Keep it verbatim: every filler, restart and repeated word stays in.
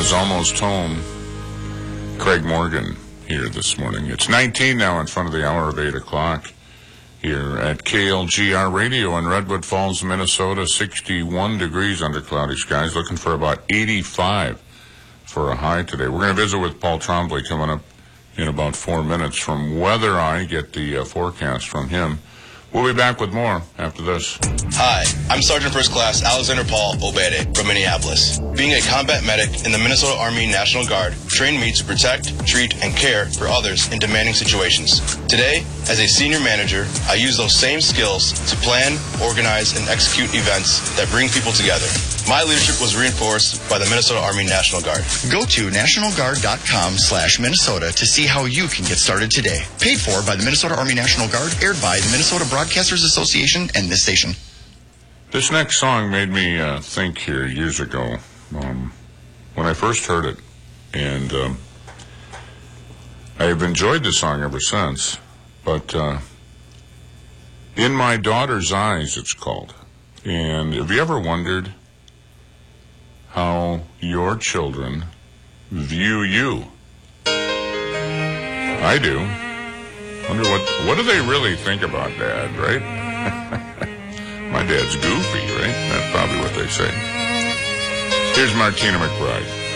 is Almost Home. Craig Morgan here this morning. It's nineteen now in front of the hour of eight o'clock here at K L G R Radio in Redwood Falls, Minnesota. sixty-one degrees under cloudy skies. Looking for about eighty-five for a high today. We're going to visit with Paul Trombley coming up in about four minutes from Weather Eye. Get the uh, forecast from him. We'll be back with more after this. Hi, I'm Sergeant First Class Alexander Paul Obede from Minneapolis. Being a combat medic in the Minnesota Army National Guard trained me to protect, treat, and care for others in demanding situations. Today, as a senior manager, I use those same skills to plan, organize, and execute events that bring people together. My leadership was reinforced by the Minnesota Army National Guard. Go to national guard dot com slash Minnesota to see how you can get started today. Paid for by the Minnesota Army National Guard, aired by the Minnesota Broadcasters Association and this station. This next song made me uh, think here years ago um, when I first heard it. And um, I have enjoyed the song ever since. But uh, In My Daughter's Eyes, it's called. And have you ever wondered how your children view you? I do. Wonder what what do they really think about Dad, right? My dad's goofy, right? That's probably what they say. Here's Martina McBride.